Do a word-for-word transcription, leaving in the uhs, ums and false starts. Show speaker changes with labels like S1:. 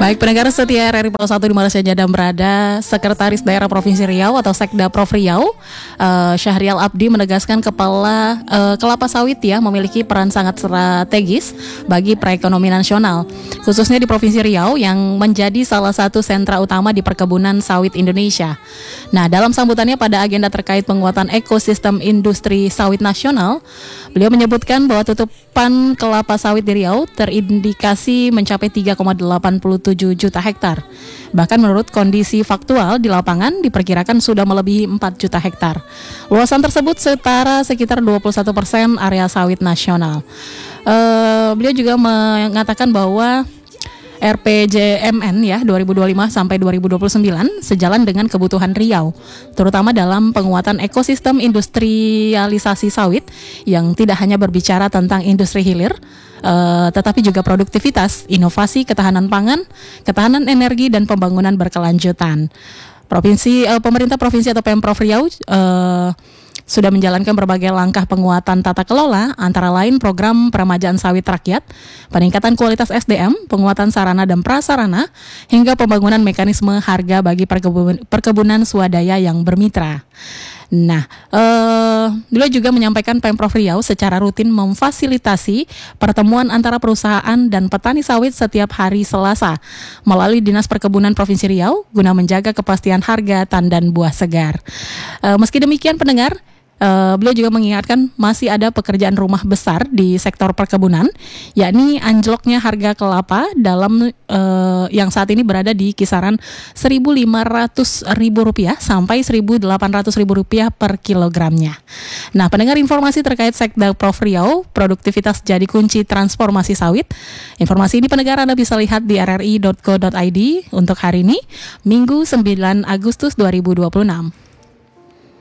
S1: Baik pendengar setia R R I Pulau satu di mana saja Anda berada, Sekretaris Daerah Provinsi Riau atau Sekda Prof Riau, uh, Syahrial Abdi menegaskan kepala uh, kelapa sawit ya memiliki peran sangat strategis bagi perekonomian nasional, khususnya di Provinsi Riau yang menjadi salah satu sentra utama di perkebunan sawit Indonesia. Nah, dalam sambutannya pada agenda terkait penguatan ekosistem industri sawit nasional, beliau menyebutkan bahwa tutupan kelapa sawit di Riau terindikasi mencapai tiga koma delapan tujuh juta hektar. Bahkan menurut kondisi faktual di lapangan diperkirakan sudah melebihi empat juta hektar. Luasan tersebut setara sekitar dua puluh satu persen area sawit nasional. Uh, beliau juga mengatakan bahwa R P J M N ya dua ribu dua puluh lima sampai dua ribu dua puluh sembilan sejalan dengan kebutuhan Riau, terutama dalam penguatan ekosistem industrialisasi sawit yang tidak hanya berbicara tentang industri hilir, uh, tetapi juga produktivitas, inovasi, ketahanan pangan, ketahanan energi dan pembangunan berkelanjutan. Provinsi uh, pemerintah provinsi atau Pemprov Riau uh, sudah menjalankan berbagai langkah penguatan tata kelola, antara lain program peremajaan sawit rakyat, peningkatan kualitas S D M, penguatan sarana dan prasarana, hingga pembangunan mekanisme harga bagi perkebun- perkebunan swadaya yang bermitra. Nah, eh, beliau juga menyampaikan Pemprov Riau secara rutin memfasilitasi pertemuan antara perusahaan dan petani sawit setiap hari Selasa melalui Dinas Perkebunan Provinsi Riau guna menjaga kepastian harga tandan buah segar. Eh, meski demikian pendengar, Uh, beliau juga mengingatkan masih ada pekerjaan rumah besar di sektor perkebunan, yakni anjloknya harga kelapa dalam uh, yang saat ini berada di kisaran seribu lima ratus ribu rupiah sampai seribu delapan ratus ribu rupiah per kilogramnya. Nah, pendengar, informasi terkait Sekda Prof Riau, produktivitas jadi kunci transformasi sawit. Informasi ini pendengar Anda bisa lihat di r r i dot co dot i d untuk hari ini, Minggu sembilan Agustus dua ribu dua puluh enam.